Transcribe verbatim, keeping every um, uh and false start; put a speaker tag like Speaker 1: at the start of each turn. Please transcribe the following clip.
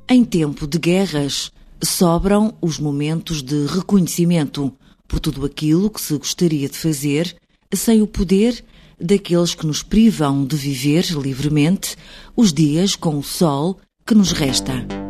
Speaker 1: Em tempo de guerras, sobram os momentos de reconhecimento por tudo aquilo que se gostaria de fazer sem o poder daqueles que nos privam de viver livremente os dias com o sol que nos resta.